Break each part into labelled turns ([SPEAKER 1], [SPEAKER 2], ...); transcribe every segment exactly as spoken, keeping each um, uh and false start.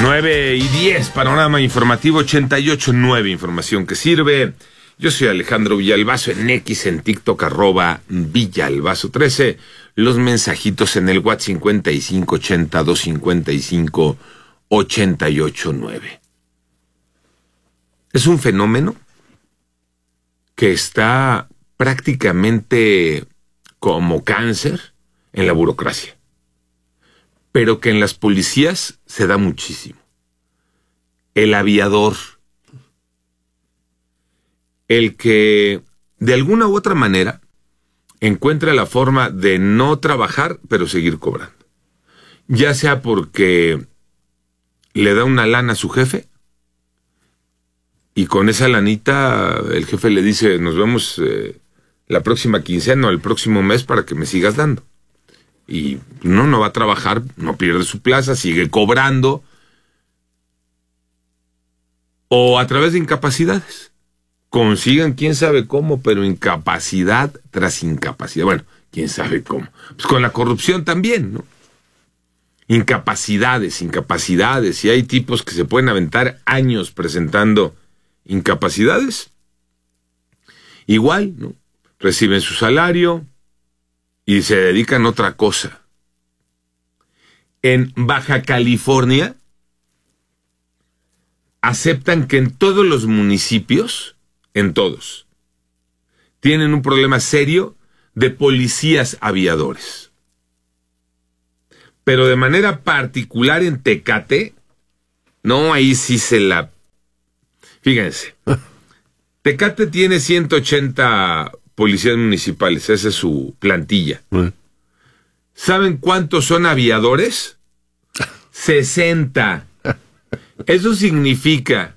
[SPEAKER 1] nueve y diez, panorama informativo ochenta y ocho punto nueve, información que sirve. Yo soy Alejandro Villalbazo, en X, en TikTok, arroba Villalbazo trece. Los mensajitos en el WhatsApp cincuenta y cinco ochenta, doscientos cincuenta y cinco, ochenta y ocho nueve. Es un fenómeno que está prácticamente como cáncer en la burocracia, pero que en las policías se da muchísimo. El aviador, el que de alguna u otra manera encuentra la forma de no trabajar, pero seguir cobrando. Ya sea porque le da una lana a su jefe, y con esa lanita el jefe le dice, nos vemos eh, la próxima quincena o el próximo mes para que me sigas dando. Y no, no va a trabajar, no pierde su plaza, sigue cobrando. O a través de incapacidades. Consigan quién sabe cómo, pero incapacidad tras incapacidad. Bueno, quién sabe cómo. Pues con la corrupción también, ¿no? Incapacidades, incapacidades. Y hay tipos que se pueden aventar años presentando incapacidades. Igual, ¿no? Reciben su salario y se dedican a otra cosa. En Baja California aceptan que en todos los municipios, en todos, tienen un problema serio de policías aviadores. Pero de manera particular en Tecate, no, ahí sí se la... Fíjense, Tecate tiene ciento ochenta policías municipales, esa es su plantilla. ¿Saben cuántos son aviadores? sesenta. Eso significa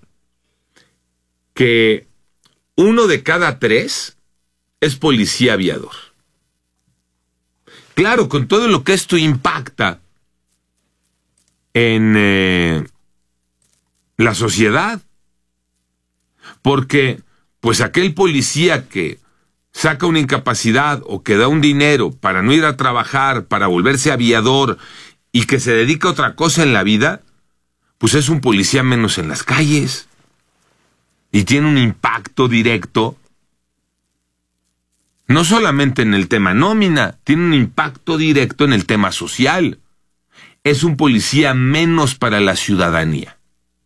[SPEAKER 1] que uno de cada tres es policía aviador. Claro, con todo lo que esto impacta en eh, la sociedad, porque pues aquel policía que saca una incapacidad o que da un dinero para no ir a trabajar, para volverse aviador y que se dedica a otra cosa en la vida, pues es un policía menos en las calles y tiene un impacto directo, no solamente en el tema nómina, tiene un impacto directo en el tema social. Es un policía menos para la ciudadanía.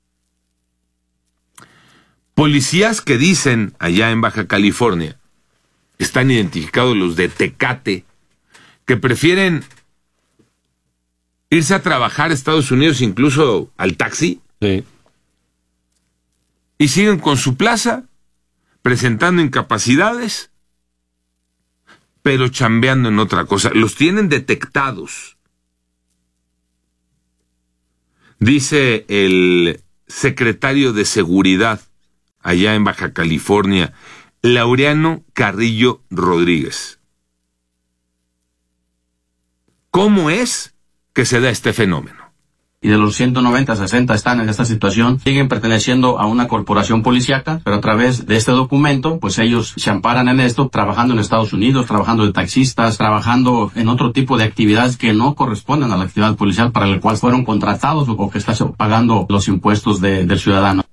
[SPEAKER 1] Policías que dicen allá en Baja California, están identificados los de Tecate, que prefieren irse a trabajar a Estados Unidos, incluso al taxi, sí, y siguen con su plaza, presentando incapacidades, pero chambeando en otra cosa. Los tienen detectados. Dice el secretario de Seguridad allá en Baja California, Laureano Carrillo Rodríguez. ¿Cómo es que se da este fenómeno?
[SPEAKER 2] Y de los ciento noventa, sesenta están en esta situación, siguen perteneciendo a una corporación policíaca, pero a través de este documento, pues ellos se amparan en esto, trabajando en Estados Unidos, trabajando de taxistas, trabajando en otro tipo de actividades que no corresponden a la actividad policial para la cual fueron contratados o que están pagando los impuestos de, del ciudadano.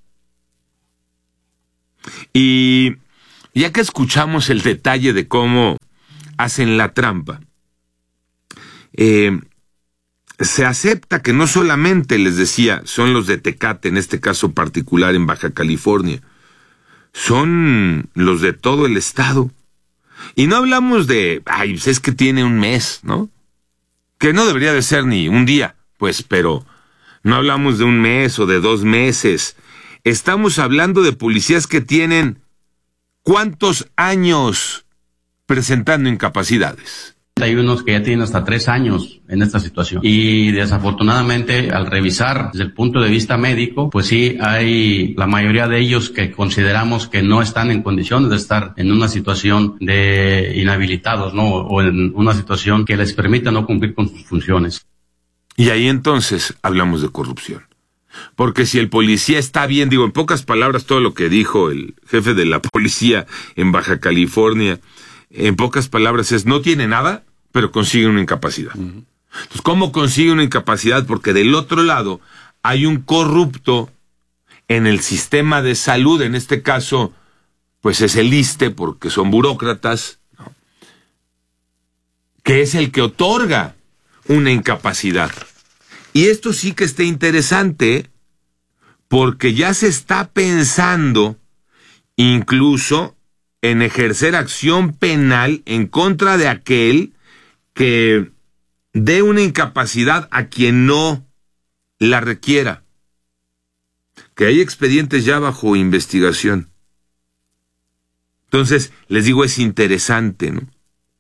[SPEAKER 1] Y ya que escuchamos el detalle de cómo hacen la trampa, eh, se acepta que no solamente, les decía, son los de Tecate, en este caso particular en Baja California, son los de todo el estado. Y no hablamos de, ay, pues es que tiene un mes, ¿no? Que no debería de ser ni un día, pues, pero no hablamos de un mes o de dos meses. Estamos hablando de policías que tienen ¿cuántos años presentando incapacidades?
[SPEAKER 2] Hay unos que ya tienen hasta tres años en esta situación. Y desafortunadamente, al revisar desde el punto de vista médico, pues sí, hay la mayoría de ellos que consideramos que no están en condiciones de estar en una situación de inhabilitados, ¿no? O en una situación que les permita no cumplir con sus funciones.
[SPEAKER 1] Y ahí entonces hablamos de corrupción. Porque si el policía está bien, digo, en pocas palabras todo lo que dijo el jefe de la policía en Baja California, en pocas palabras es, no tiene nada, pero consigue una incapacidad. Uh-huh. Entonces, ¿cómo consigue una incapacidad? Porque del otro lado hay un corrupto en el sistema de salud, en este caso, pues es el ISSSTE, porque son burócratas, ¿no?, que es el que otorga una incapacidad. Y esto sí que está interesante, porque ya se está pensando incluso en ejercer acción penal en contra de aquel que dé una incapacidad a quien no la requiera. Que hay expedientes ya bajo investigación. Entonces, les digo, es interesante, ¿no?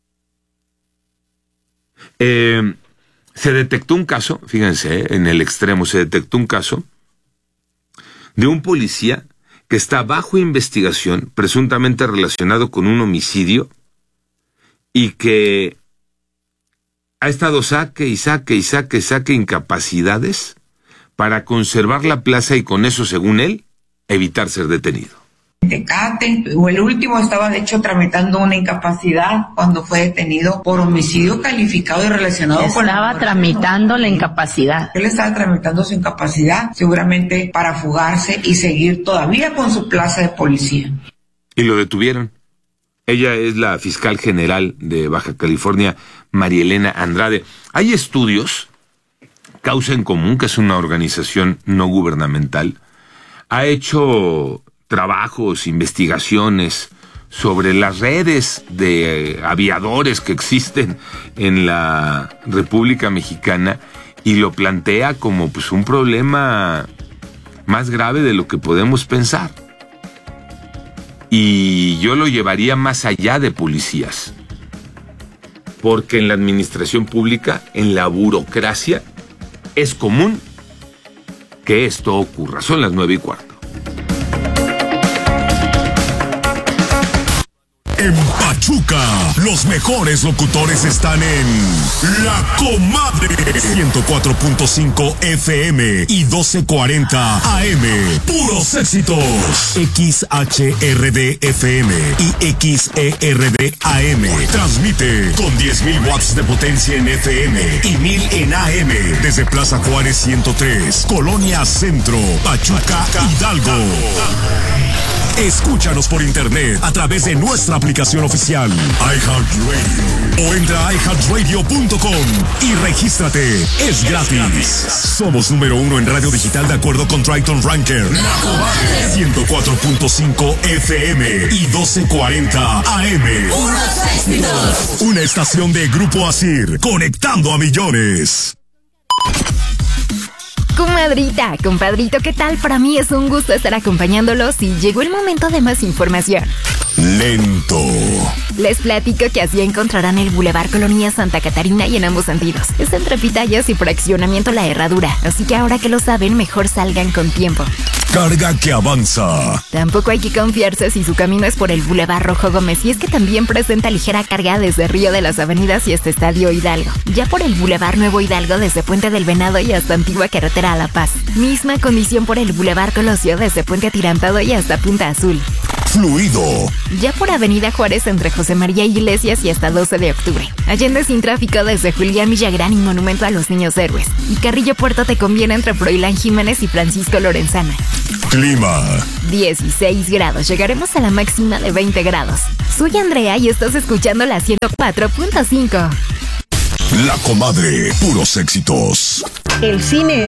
[SPEAKER 1] Eh, se detectó un caso, fíjense, ¿eh? En el extremo se detectó un caso de un policía que está bajo investigación, presuntamente relacionado con un homicidio, y que ha estado saque y saque y saque y saque incapacidades para conservar la plaza y con eso, según él, evitar ser detenido.
[SPEAKER 3] Tecate, o el último estaba de hecho tramitando una incapacidad cuando fue detenido por homicidio calificado y relacionado
[SPEAKER 4] estaba
[SPEAKER 3] con la...
[SPEAKER 4] Estaba tramitando la incapacidad.
[SPEAKER 3] Él estaba tramitando su incapacidad, seguramente para fugarse y seguir todavía con su plaza de policía.
[SPEAKER 1] Y lo detuvieron. Ella es la fiscal general de Baja California, María Elena Andrade. Hay estudios, Causa en Común, que es una organización no gubernamental, ha hecho trabajos, investigaciones sobre las redes de eh, aviadores que existen en la República Mexicana y lo plantea como pues un problema más grave de lo que podemos pensar. Y yo lo llevaría más allá de policías, porque en la administración pública, en la burocracia, es común que esto ocurra. Son las nueve y cuarto.
[SPEAKER 5] En Pachuca, los mejores locutores están en La Comadre, ciento cuatro punto cinco F M y doce cuarenta A M. Puros éxitos. X H R D F M y X E R D A M. Transmite con diez mil watts de potencia en F M y mil en A M desde Plaza Juárez ciento tres, Colonia Centro, Pachuca, Hidalgo. Escúchanos por internet a través de nuestra aplicación oficial iHeartRadio o entra a i heart radio punto com y regístrate. Es gratis. Somos número uno en radio digital de acuerdo con Triton Ranker. ciento cuatro punto cinco F M y doce cuarenta A M. Una estación de Grupo Asir, conectando a millones.
[SPEAKER 6] Comadrita, compadrito, ¿qué tal? Para mí es un gusto estar acompañándolos y llegó el momento de más información.
[SPEAKER 5] Lento.
[SPEAKER 6] Les platico que así encontrarán el Boulevard Colonia Santa Catarina y en ambos sentidos. Es entre Pitayas y Fraccionamiento La Herradura, así que ahora que lo saben, mejor salgan con tiempo.
[SPEAKER 5] Carga que avanza.
[SPEAKER 6] Tampoco hay que confiarse si su camino es por el Boulevard Rojo Gómez, y es que también presenta ligera carga desde Río de las Avenidas y hasta Estadio Hidalgo. Ya por el Boulevard Nuevo Hidalgo desde Puente del Venado y hasta Antigua Carretera a La Paz. Misma condición por el Boulevard Colosio desde Puente Atirantado y hasta Punta Azul.
[SPEAKER 5] Fluido.
[SPEAKER 6] Ya por Avenida Juárez entre José María Iglesias y hasta doce de octubre. Allende sin tráfico desde Julián Villagrán y Monumento a los Niños Héroes. Y Carrillo Puerto te conviene entre Froilán Jiménez y Francisco Lorenzana.
[SPEAKER 5] Clima.
[SPEAKER 6] dieciséis grados. Llegaremos a la máxima de veinte grados. Soy Andrea y estás escuchando la ciento cuatro punto cinco.
[SPEAKER 5] La Comadre. Puros éxitos.
[SPEAKER 7] El cine